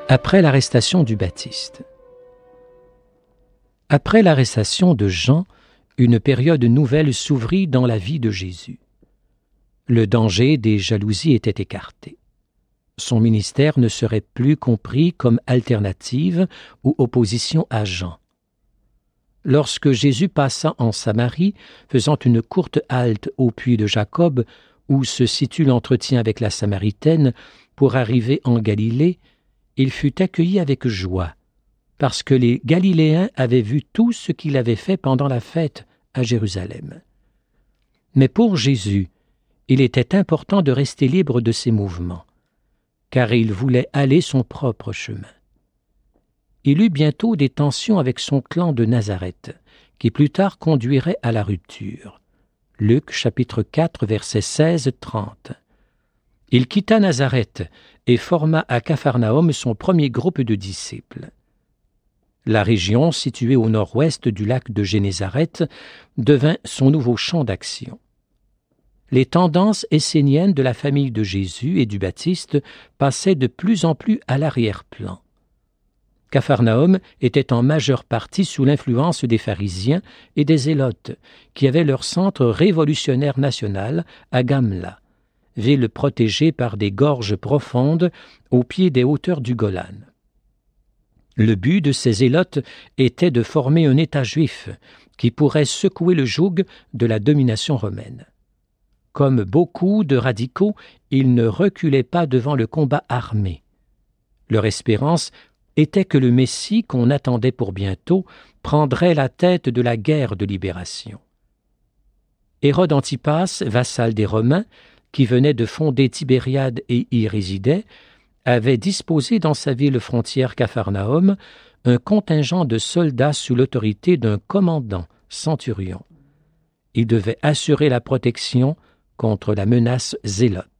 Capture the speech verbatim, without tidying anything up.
Après l'arrestation du Baptiste. Après l'arrestation de Jean, une période nouvelle s'ouvrit dans la vie de Jésus. Le danger des jalousies était écarté. Son ministère ne serait plus compris comme alternative ou opposition à Jean. Lorsque Jésus passa en Samarie, faisant une courte halte au puits de Jacob, où se situe l'entretien avec la Samaritaine, pour arriver en Galilée, il fut accueilli avec joie, parce que les Galiléens avaient vu tout ce qu'il avait fait pendant la fête à Jérusalem. Mais pour Jésus, il était important de rester libre de ses mouvements, car il voulait aller son propre chemin. Il eut bientôt des tensions avec son clan de Nazareth, qui plus tard conduirait à la rupture. Luc chapitre quatre, versets seize à trente. Il quitta Nazareth et forma à Capharnaüm son premier groupe de disciples. La région, située au nord-ouest du lac de Génézareth, devint son nouveau champ d'action. Les tendances esséniennes de la famille de Jésus et du Baptiste passaient de plus en plus à l'arrière-plan. Capharnaüm était en majeure partie sous l'influence des pharisiens et des zélotes, qui avaient leur centre révolutionnaire national à Gamla, ville protégée par des gorges profondes au pied des hauteurs du Golan. Le but de ces zélotes était de former un État juif qui pourrait secouer le joug de la domination romaine. Comme beaucoup de radicaux, ils ne reculaient pas devant le combat armé. Leur espérance était que le Messie, qu'on attendait pour bientôt, prendrait la tête de la guerre de libération. Hérode Antipas, vassal des Romains, qui venait de fonder Tibériade et y résidait, avait disposé dans sa ville frontière Capharnaüm un contingent de soldats sous l'autorité d'un commandant, centurion. Il devait assurer la protection contre la menace zélote.